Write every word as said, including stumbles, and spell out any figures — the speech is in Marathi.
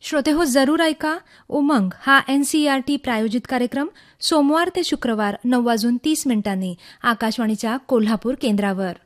श्रोतेहो, जरूर ऐका उमंग हा एन सी आर टी प्रायोजित कार्यक्रम सोमवार ते शुक्रवार नऊ वाजून तीस मिनिटांनी आकाशवाणीच्या कोल्हापूर केंद्रावर.